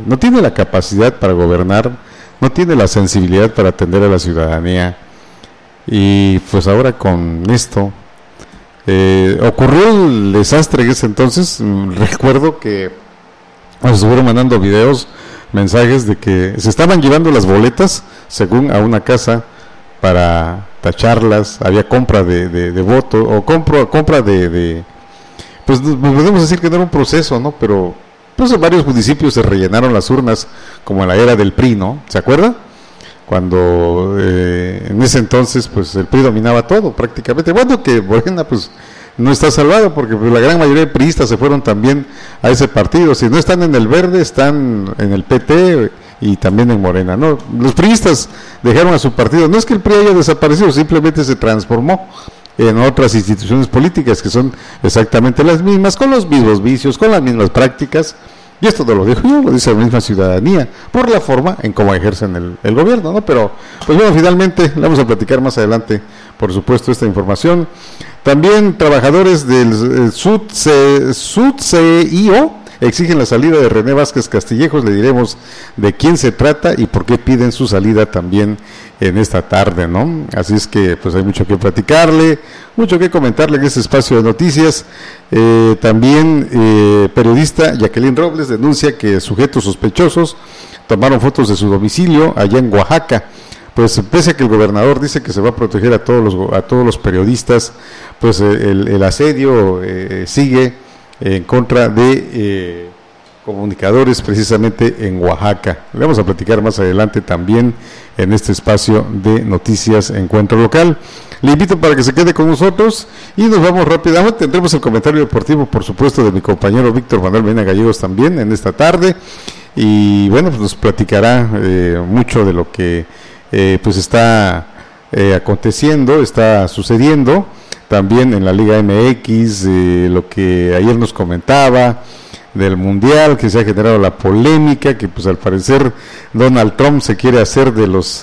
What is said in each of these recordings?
no tiene la capacidad para gobernar, no tiene la sensibilidad para atender a la ciudadanía. Y pues ahora con esto ocurrió el desastre en ese entonces. Recuerdo que nos estuvieron mandando videos, mensajes de que se estaban llevando las boletas según a una casa para tacharlas. Había compra de voto o compra de pues podemos decir que no era un proceso, ¿no? Pero pues en varios municipios se rellenaron las urnas como en la era del PRI, ¿no? ¿Se acuerda? Cuando en ese entonces pues el PRI dominaba todo prácticamente. Bueno, que Morena pues no está salvado porque pues, la gran mayoría de priistas se fueron también a ese partido. Si no están en el Verde, están en el PT y también en Morena, ¿no? Los priistas dejaron a su partido. No es que el PRI haya desaparecido, simplemente se transformó en otras instituciones políticas que son exactamente las mismas, con los mismos vicios, con las mismas prácticas. Y esto no lo digo yo, lo dice la misma ciudadanía, por la forma en cómo ejercen el gobierno, ¿no? Pero, pues bueno, finalmente, le vamos a platicar más adelante, por supuesto, esta información. También trabajadores del SUTCIO exigen la salida de René Vázquez Castillejos. Le diremos de quién se trata y por qué piden su salida también en esta tarde, ¿no? Así es que pues hay mucho que platicarle, mucho que comentarle en este espacio de noticias. También periodista Jacqueline Robles denuncia que sujetos sospechosos tomaron fotos de su domicilio allá en Oaxaca. Pues pese a que el gobernador dice que se va a proteger a todos los periodistas, pues el asedio sigue en contra de comunicadores precisamente en Oaxaca. Le vamos a platicar más adelante también en este espacio de noticias Encuentro Local. Le invito para que se quede con nosotros y nos vamos rápidamente. Tendremos el comentario deportivo, por supuesto, de mi compañero Víctor Manuel Medina Gallegos también en esta tarde. Y bueno, pues nos platicará mucho de lo que pues está aconteciendo, está sucediendo también en la Liga MX, lo que ayer nos comentaba del Mundial, que se ha generado la polémica, que pues al parecer Donald Trump se quiere hacer de los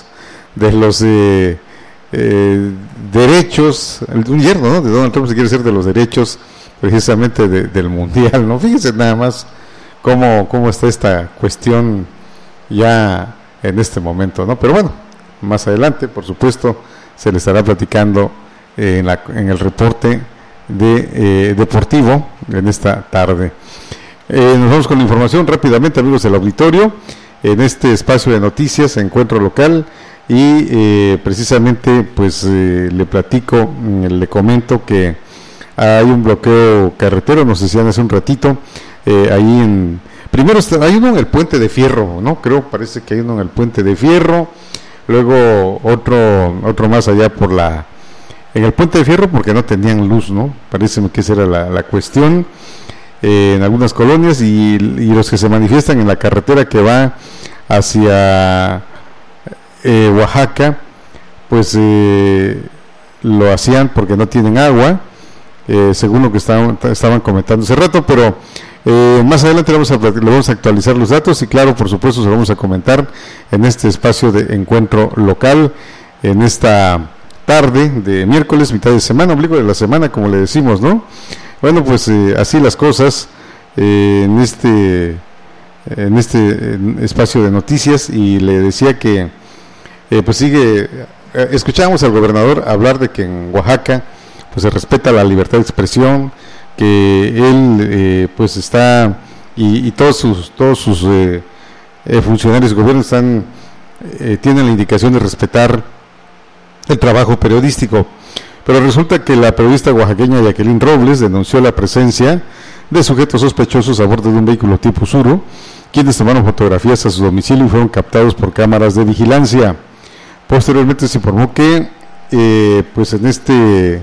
derechos, un yerno, ¿no? De Donald Trump se quiere hacer de los derechos precisamente del Mundial, ¿no? Fíjense nada más cómo está esta cuestión ya en este momento, ¿no? Pero bueno, más adelante, por supuesto, se le estará platicando en el reporte deportivo en esta tarde. Nos vamos con la información rápidamente, amigos del auditorio, en este espacio de noticias Encuentro Local. Y precisamente pues le comento que hay un bloqueo carretero, nos decían hace un ratito, primero hay uno en el Puente de Fierro, ¿no? Parece que hay uno en el Puente de Fierro, luego otro más allá en el Puente de Fierro porque no tenían luz, ¿no? Parece que esa era la cuestión en algunas colonias, y los que se manifiestan en la carretera que va hacia Oaxaca, pues lo hacían porque no tienen agua, según lo que estaban comentando hace rato, pero más adelante le vamos a actualizar los datos y claro, por supuesto, se lo vamos a comentar en este espacio de Encuentro Local, en esta tarde de miércoles, mitad de semana, ombligo de la semana, como le decimos, ¿no? Bueno, pues así las cosas en este espacio de noticias, y le decía que pues escuchábamos al gobernador hablar de que en Oaxaca pues se respeta la libertad de expresión, que él pues está y todos sus funcionarios de gobierno tienen la indicación de respetar el trabajo periodístico, pero resulta que la periodista oaxaqueña Jacqueline Robles denunció la presencia de sujetos sospechosos a bordo de un vehículo tipo Suru, quienes tomaron fotografías a su domicilio y fueron captados por cámaras de vigilancia. Posteriormente se informó que pues se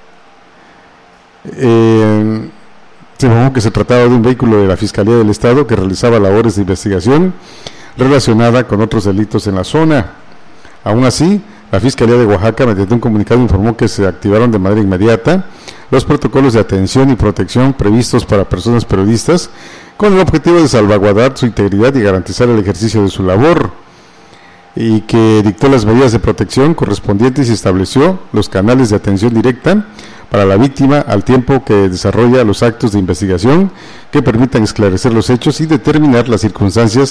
informó que se trataba de un vehículo de la Fiscalía del Estado que realizaba labores de investigación relacionada con otros delitos en la zona. Aún así, la Fiscalía de Oaxaca, mediante un comunicado, informó que se activaron de manera inmediata los protocolos de atención y protección previstos para personas periodistas con el objetivo de salvaguardar su integridad y garantizar el ejercicio de su labor, y que dictó las medidas de protección correspondientes y estableció los canales de atención directa para la víctima al tiempo que desarrolla los actos de investigación que permitan esclarecer los hechos y determinar las circunstancias